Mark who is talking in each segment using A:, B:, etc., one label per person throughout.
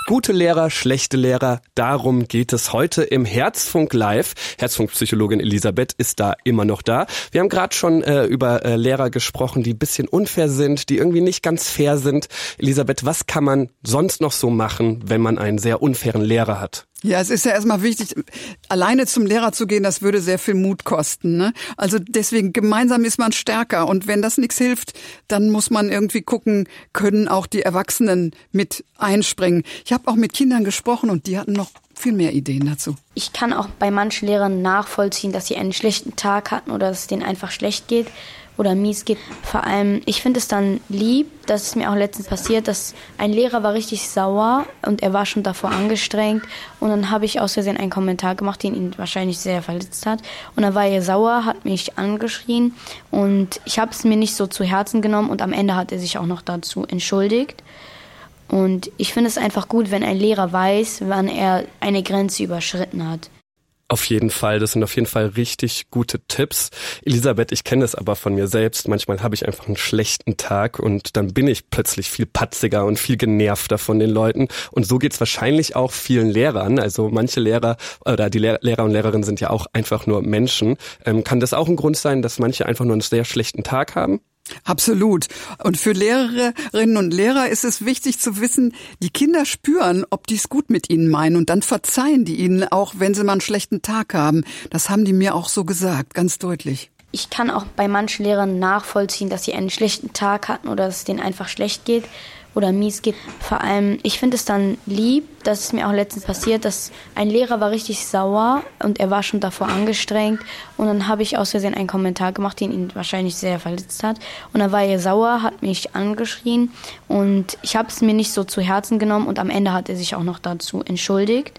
A: Gute Lehrer, schlechte Lehrer, darum geht es heute im Herzfunk Live. Herzfunkpsychologin Elisabeth ist da immer noch da. Wir haben gerade schon über Lehrer gesprochen, die ein bisschen unfair sind, die irgendwie nicht ganz fair sind. Elisabeth, was kann man sonst noch so machen, wenn man einen sehr unfairen Lehrer hat?
B: Ja, es ist ja erstmal wichtig, alleine zum Lehrer zu gehen, das würde sehr viel Mut kosten, ne? Also deswegen, gemeinsam ist man stärker. Und wenn das nichts hilft, dann muss man irgendwie gucken, können auch die Erwachsenen mit einspringen. Ich habe auch mit Kindern gesprochen und die hatten noch viel mehr Ideen dazu.
C: Ich kann auch bei manchen Lehrern nachvollziehen, dass sie einen schlechten Tag hatten oder dass es denen einfach schlecht geht oder mies geht. Vor allem, ich finde es dann lieb, das ist mir auch letztens passiert, dass ein Lehrer war richtig sauer und er war schon davor angestrengt und dann habe ich aus Versehen einen Kommentar gemacht, den ihn wahrscheinlich sehr verletzt hat und dann war er sauer, hat mich angeschrien und ich habe es mir nicht so zu Herzen genommen und am Ende hat er sich auch noch dazu entschuldigt. Und ich finde es einfach gut, wenn ein Lehrer weiß, wann er eine Grenze überschritten hat.
A: Auf jeden Fall, das sind auf jeden Fall richtig gute Tipps. Elisabeth, ich kenne das aber von mir selbst. Manchmal habe ich einfach einen schlechten Tag und dann bin ich plötzlich viel patziger und viel genervter von den Leuten. Und so geht's wahrscheinlich auch vielen Lehrern. Also manche Lehrer oder die Lehrer und Lehrerinnen sind ja auch einfach nur Menschen. Kann das auch ein Grund sein, dass manche einfach nur einen sehr schlechten Tag haben?
B: Absolut. Und für Lehrerinnen und Lehrer ist es wichtig zu wissen, die Kinder spüren, ob die es gut mit ihnen meinen und dann verzeihen die ihnen auch, wenn sie mal einen schlechten Tag haben. Das haben die mir auch so gesagt, ganz deutlich.
C: Ich kann auch bei manchen Lehrern nachvollziehen, dass sie einen schlechten Tag hatten oder dass es denen einfach schlecht geht oder mies geht. Vor allem, ich finde es dann lieb, das ist mir auch letztens passiert, dass ein Lehrer war richtig sauer und er war schon davor angestrengt und dann habe ich aus Versehen einen Kommentar gemacht, den ihn wahrscheinlich sehr verletzt hat und dann war er sauer, hat mich angeschrien und ich habe es mir nicht so zu Herzen genommen und am Ende hat er sich auch noch dazu entschuldigt.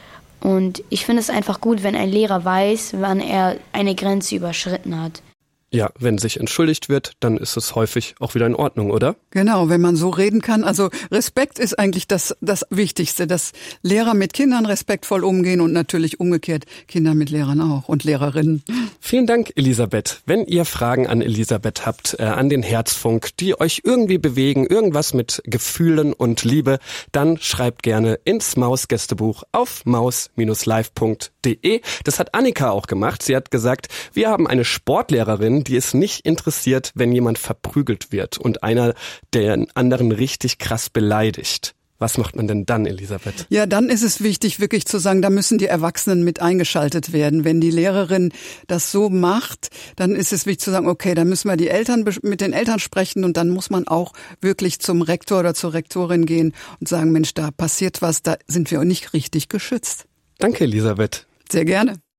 C: Und ich finde es einfach gut, wenn ein Lehrer weiß, wann er eine Grenze überschritten hat.
A: Ja, wenn sich entschuldigt wird, dann ist es häufig auch wieder in Ordnung, oder?
B: Genau, wenn man so reden kann. Also Respekt ist eigentlich das Wichtigste, dass Lehrer mit Kindern respektvoll umgehen und natürlich umgekehrt Kinder mit Lehrern auch und Lehrerinnen.
A: Vielen Dank, Elisabeth. Wenn ihr Fragen an Elisabeth habt, an den Herzfunk, die euch irgendwie bewegen, irgendwas mit Gefühlen und Liebe, dann schreibt gerne ins Maus-Gästebuch auf maus-live.de. Das hat Annika auch gemacht. Sie hat gesagt, wir haben eine Sportlehrerin, die es nicht interessiert, wenn jemand verprügelt wird und einer den anderen richtig krass beleidigt. Was macht man denn dann, Elisabeth?
B: Ja, dann ist es wichtig, wirklich zu sagen, da müssen die Erwachsenen mit eingeschaltet werden. Wenn die Lehrerin das so macht, dann ist es wichtig zu sagen, okay, dann müssen wir mit den Eltern sprechen und dann muss man auch wirklich zum Rektor oder zur Rektorin gehen und sagen, Mensch, da passiert was, da sind wir nicht richtig geschützt.
A: Danke, Elisabeth.
B: Sehr gerne.